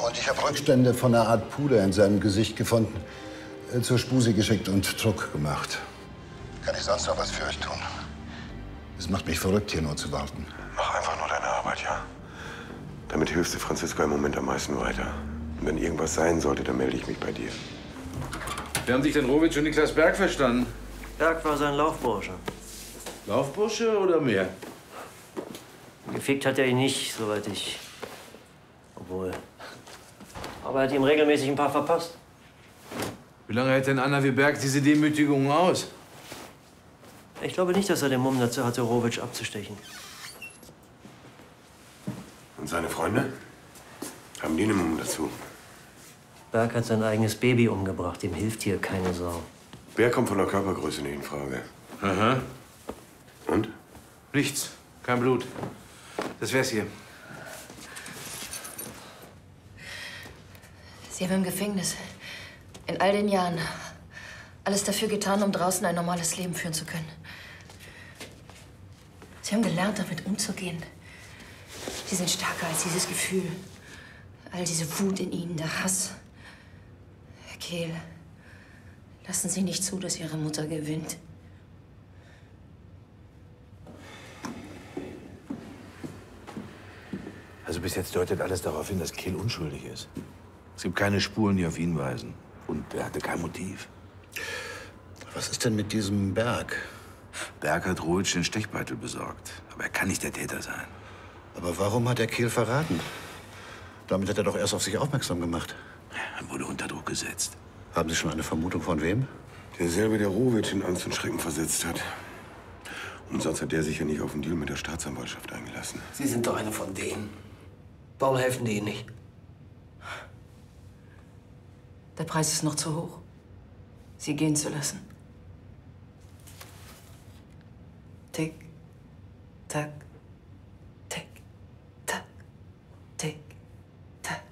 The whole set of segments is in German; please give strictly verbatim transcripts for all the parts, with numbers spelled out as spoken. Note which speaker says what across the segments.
Speaker 1: Und ich habe Rückstände von einer Art Puder in seinem Gesicht gefunden. Äh, zur Spusi geschickt und Druck gemacht. Kann ich sonst noch was für euch tun? Es macht mich verrückt, hier nur zu warten.
Speaker 2: Mach einfach nur deine Arbeit, ja? Damit hilfst du Franziska im Moment am meisten weiter. Und wenn irgendwas sein sollte, dann melde ich mich bei dir.
Speaker 3: Wie haben sich denn Rowitsch und Niklas Berg verstanden?
Speaker 4: Berg war sein Laufbursche.
Speaker 3: Laufbursche oder mehr?
Speaker 4: Gefickt hat er ihn nicht, soweit ich... Obwohl... Aber er hat ihm regelmäßig ein paar verpasst.
Speaker 3: Wie lange hält denn Anna wie Berg diese Demütigungen aus?
Speaker 4: Ich glaube nicht, dass er den Mumm dazu hatte, Rowitsch abzustechen.
Speaker 2: Und seine Freunde? Haben die einen Mumm dazu?
Speaker 4: Berg hat sein eigenes Baby umgebracht. Dem hilft hier keine Sau.
Speaker 2: Berg kommt von der Körpergröße nicht in Frage.
Speaker 3: Aha.
Speaker 2: Und?
Speaker 3: Nichts. Kein Blut. Das wär's hier.
Speaker 5: Sie haben im Gefängnis in all den Jahren alles dafür getan, um draußen ein normales Leben führen zu können. Sie haben gelernt, damit umzugehen. Sie sind stärker als dieses Gefühl. All diese Wut in Ihnen, der Hass. Herr Kehl, lassen Sie nicht zu, dass Ihre Mutter gewinnt.
Speaker 6: Also bis jetzt deutet alles darauf hin, dass Kehl unschuldig ist. Es gibt keine Spuren, die auf ihn weisen. Und er hatte kein Motiv.
Speaker 1: Was ist denn mit diesem Berg?
Speaker 6: Berg hat Rowitsch den Stechbeitel besorgt. Aber er kann nicht der Täter sein.
Speaker 1: Aber warum hat er Kehl verraten? Damit hat er doch erst auf sich aufmerksam gemacht.
Speaker 6: Er wurde unter Druck gesetzt.
Speaker 1: Haben Sie schon eine Vermutung von wem?
Speaker 2: Derselbe, der Rowitsch in Angst und Schrecken versetzt hat. Und sonst hat der sich ja nicht auf den Deal mit der Staatsanwaltschaft eingelassen.
Speaker 7: Sie sind doch eine von denen. Warum helfen die Ihnen nicht?
Speaker 5: Der Preis ist noch zu hoch, Sie gehen zu lassen. Tick, tack, tick, tack, tick, tack.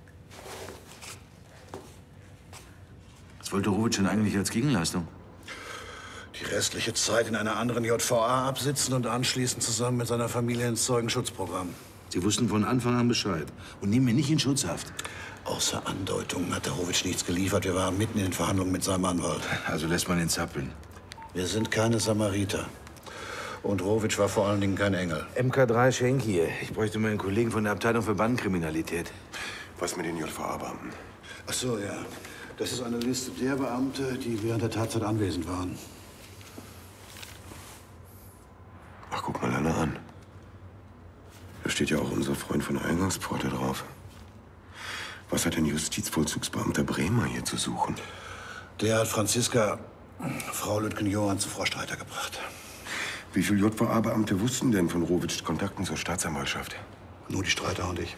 Speaker 6: Was wollte Rowitsch denn eigentlich als Gegenleistung?
Speaker 1: Die restliche Zeit in einer anderen J V A absitzen und anschließend zusammen mit seiner Familie ins Zeugenschutzprogramm.
Speaker 6: Sie wussten von Anfang an Bescheid und nehmen ihn nicht in Schutzhaft.
Speaker 1: Außer Andeutungen hat der Rowitsch nichts geliefert. Wir waren mitten in den Verhandlungen mit seinem Anwalt.
Speaker 6: Also lässt man ihn zappeln.
Speaker 1: Wir sind keine Samariter. Und Rowitsch war vor allen Dingen kein Engel.
Speaker 6: M K drei Schenk hier. Ich bräuchte meinen Kollegen von der Abteilung für Bandenkriminalität.
Speaker 2: Was mit den J V A-Beamten?
Speaker 1: Ach so, ja. Das ist eine Liste der Beamte, die während der Tatzeit anwesend waren.
Speaker 2: Ach, guck mal einer an. Da steht ja auch unser Freund von der Eingangspforte drauf. Was hat ein Justizvollzugsbeamter Bremer hier zu suchen?
Speaker 1: Der hat Franziska, Frau Lütgen-Johann, zu Frau Streiter gebracht.
Speaker 2: Wie viele J V A-Beamte wussten denn von Rowitschs Kontakten zur Staatsanwaltschaft?
Speaker 1: Nur die Streiter und ich.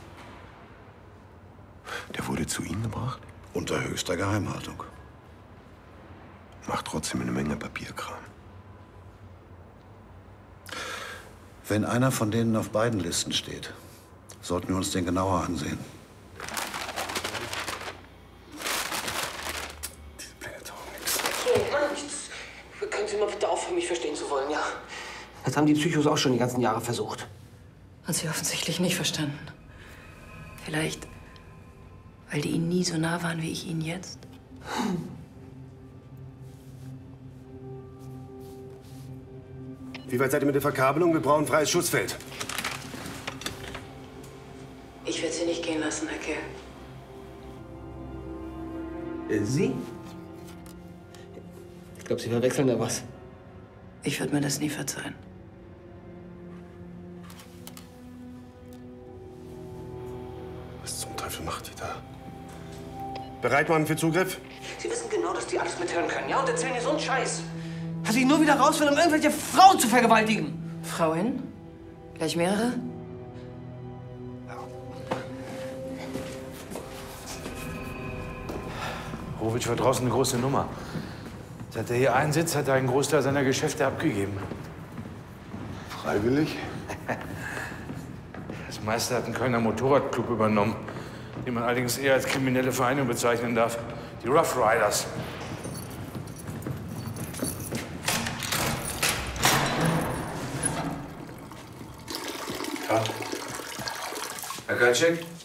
Speaker 2: Der wurde zu Ihnen gebracht?
Speaker 1: Unter höchster Geheimhaltung.
Speaker 2: Macht trotzdem eine Menge Papierkram.
Speaker 1: Wenn einer von denen auf beiden Listen steht, sollten wir uns den genauer ansehen.
Speaker 7: Können Sie mal bitte aufhören, mich verstehen zu wollen, ja? Das haben die Psychos auch schon die ganzen Jahre versucht.
Speaker 5: Und Sie offensichtlich nicht verstanden. Vielleicht, weil die Ihnen nie so nah waren wie ich Ihnen jetzt?
Speaker 8: Wie weit seid ihr mit der Verkabelung? Wir brauchen ein freies Schussfeld.
Speaker 5: Ich werde Sie nicht gehen lassen, Herr Kehl.
Speaker 7: Äh, Sie? Ich glaube, Sie verwechseln da was.
Speaker 5: Ich würde mir das nie verzeihen.
Speaker 8: Was zum Teufel macht ihr da? Bereit, Mann, für Zugriff?
Speaker 7: Sie wissen genau, dass die alles mithören können, ja? Und erzählen dir so einen Scheiß. Dass ich nur wieder raus will, um irgendwelche Frauen zu vergewaltigen.
Speaker 5: Frauen? Gleich mehrere?
Speaker 6: Rowitsch war draußen eine große Nummer. Seit er hier einsitzt, hat er einen Großteil seiner Geschäfte abgegeben.
Speaker 2: Freiwillig?
Speaker 6: Das meiste hat ein Kölner Motorradclub übernommen, den man allerdings eher als kriminelle Vereinigung bezeichnen darf. Die Rough Riders.
Speaker 3: Herr Kaltschek?